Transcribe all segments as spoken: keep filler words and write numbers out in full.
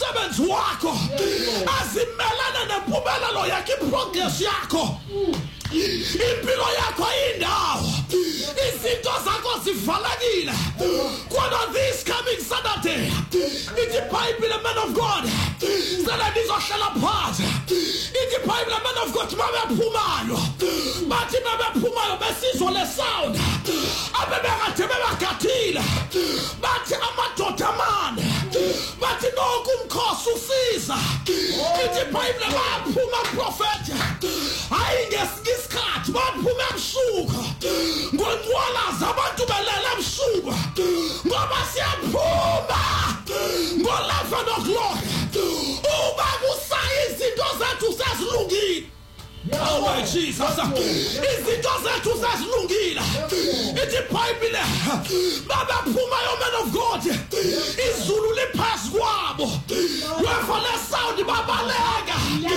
umsebenzi wakho azimelana nempumelelo yakho iprogress yakho impilo yakho indawo izinto zakho zivalekile kodwa this coming Saturday ithi Bible man of God sala ndizohlala phansi ithi Bible man of God mabephumayo bathi mabephumayo besizwe le sound abebekade bebagathile bathi amadoda amane bathi noku umkhosi usiza ithi Bible baphuma prophet hayi ngesikhathi baphuma ebusuku ngolwala zabantu belele ebusuku ngoba siyaphuma ngolava noklock uba kusayi izinto zethu sezilungile. Oh my Jesus, izinto zethu sezilungile ithi Bible babaphuma yo man of God izulu liphasi kwabo wefale sound babaleka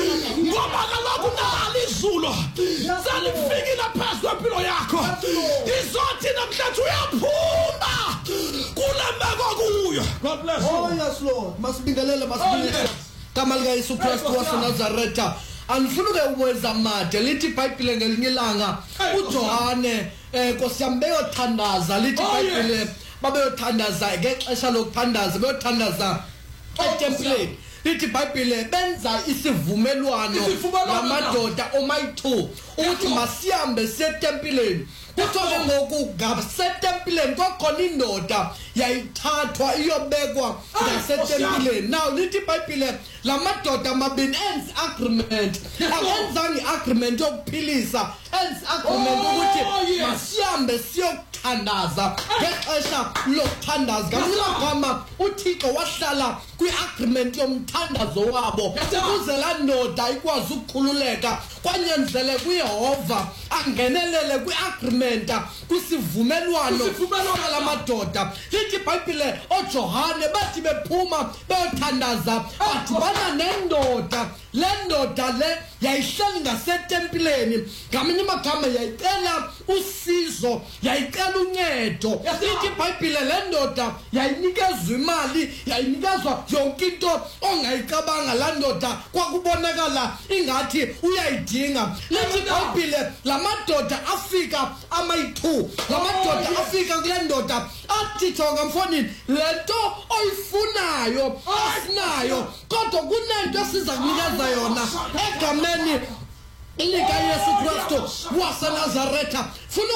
ngoba kaloku nali izulu salifikile phasi kwempilo yakho izothi namhlanje uyaphuma kule meko kuyo. God bless you. Oh yes Lord, masibingelele masibingelele kama lika Yesu Kristu wa Nazareta. Anifuna ke uwenza made lithi Bible ngelinye ilanga uJohane eh Nkosiyami beyothandaza lithi Bible babeyothandaza ngexesha lokuthandaza beyothandaza eTempleni lithi Bible benza isivumelwano namadoda omayi-two ukuthi masihambe seTempileni kuthoke ngoku ngasetempileni kwakhona indoda yayithathwa iyobekwa ngasetempileni. Now lithi Bible lamadoda amabini enza agreement akenzanga iagreement yokuphilisa enza agreement ukuthi masihambe siyokuthandaza ngexesha lokuthandaza ngamagama uThixo wahlala kwi-agreement yomthandazo wabo ukuze laa ndoda ikwazi ukukhululeka kwanyanzele kuYehova angenelele kwi-agreement kusivumelwano lamadoda. Lithi Bible oJohane bathi bephuma beyothandaza badibana nendoda le ndoda le yayihleli ngasetempileni ngamanye amagama yayicela usizo yayicela uncedo. Lithi Bible le ndoda yayinikezwa imali yayinikezwa yonke into ongayicabanga la ndoda kwakubonakala ingathi uyayidinga. Lithi Bible lamadoda afika amayi-two lamadoda afika kule ndoda athi jonga mfonini lento oyifunayo asinayo kodwa kunento esiza kunikeza yona egameni lika Yesu Kristu waseNazaretha. Funa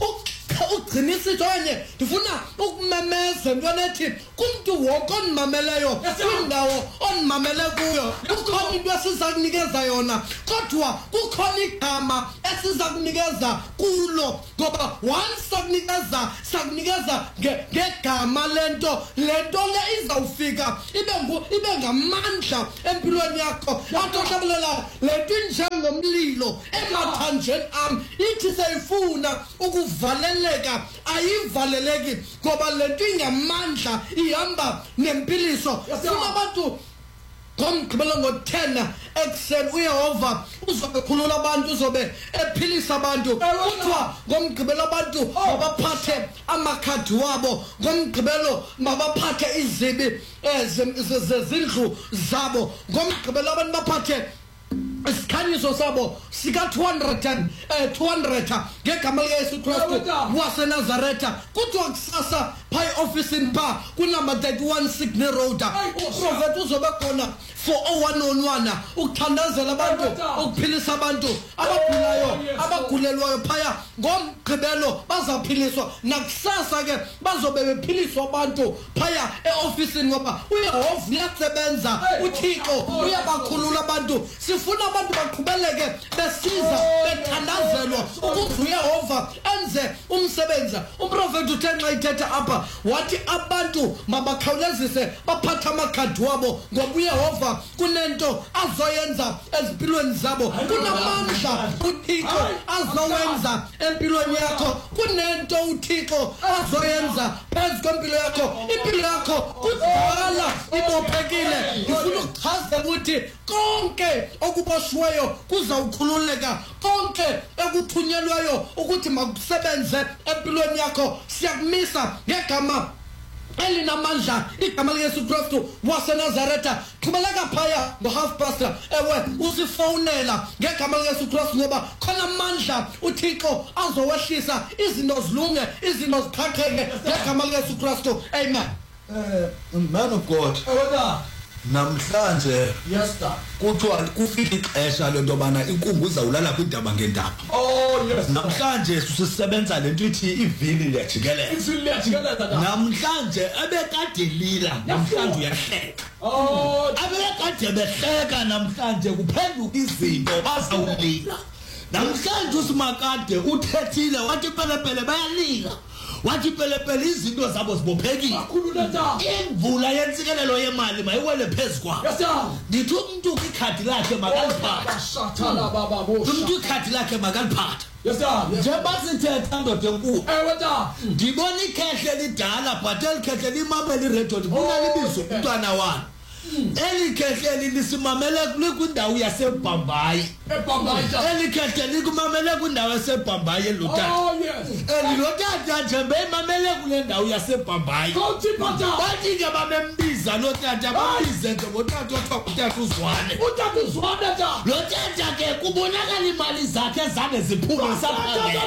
ugcinisa ijonye ndifuna ukumemeza ntwana ethi kumntu wonke onimameleyo kwindawo onimamele kuyo kukhona into esiza kunikeza yona kodwa kukhona igama esiza kunikeza kulo ngoba once sakunikeza sakunikeza ngegama lento lento le izawufika ibe ibe ngamandla empilweni yakho atothabelela lento njengomlilo emathanjeni am ithi sayifuna ukuvalela ayivaleleki ngoba lento ingamandla ihamba nempiliso. Funa abantu ngomgqibelo ngo-ten ekuseni uYehova uzobe khulula abantu uzobe ephilisa abantu kuthiwa ngomgqibelo abantu mabaphathe amakhadi wabo ngomgqibelo mabaphathe izibi zezindlu zabo ngomgqibelo abantu baphathe isikhanyiso sabo sika two hundred two hundred ngegama likaYesu Kristu waseNazaretha kuthiwa kusasa pha e-ofisini pha kunumber thirty-one Sydney Road uprofet uzobe khona for one on one ukuthandazela abantu ukuphilisa abantu abagulayo abagulelwayo phaya ngomgqibelo bazaphiliswa nakusasa ke bazobe bephiliswa abantu phaya e-ofisini ngoba uYehova uyasebenza uThixo uyabakhulula abantu. Sifuna abantu baqhubeleke besiza bethandazelwa ukuthi uYehova enze umsebenzi. Umprofeti uthe nxa ithetha apha wathi abantu mabakhawulezise baphatha amakhadi wabo ngoba uYehova kunento azoyenza ezimpilweni zabo kunamandla uThixo azowenza empilweni yakho kunento uThixo azoyenza phezu kwempilo yakho impilo yakho kudala ibophekile. Ngifuna ukuchaza ukuthi konke okuboshiweyo kuzawukhululeka konke ekuthunyelwayo ukuthi makusebenze empilweni yakho siyakumisa ngegama elinamandla igama likaYesu Kristu waseNazaretha qhubeleka phaya ngo-half past ewe usifonela ngegama likaYesu Kristu ngoba khona amandla uThixo azowehlisa izinto zilunge izinto ziqhaqheke ngegama likaYesu Kristu amen. Uh, man of God, namhlanje yes sir kuthiwa kufika ixesha lento bana inkungu izawulala kwindaba ngendaba. Oh yes, namhlanje sisebenza lento ithi ivili liyajikeleza. ivili liyajikeleza. Namhlanje abekade lila namhlanje uyahleka. Oh abekade behleka namhlanje kuphenduka izinto bazawulila. Namhlanje uSimakade uthethile wathi pelepele bayalila. Wathi pelepele izinto zabo zibophekile. Imvula yentsikelelo yemali mayiwele phezukwa. Ndithi umuntu ikhadi lakhe makaliphathe. Umuntu ikhadi lakhe makaliphathe. Nje basithetha ndoda enkulu. Ndibona ikhehle lidala but elikhehle limamele iredio ndibona libizo umntwana wami. Eli khehle lisimamele kwindawo yaseBhambayi. eBhambayi. Eli khehle likumamele kwindawo yaseBhambayi lotata. Oh yes. Eli lotata nje bemamele kule ndawo yaseBhambayi. Kothi pata. Bathi ke bamembiza lotata bambize nje ngotata othiwa utata uZwane. Utata uZwane ta. Lotata ke kubonakala imali zakhe zane ziphume saphangela.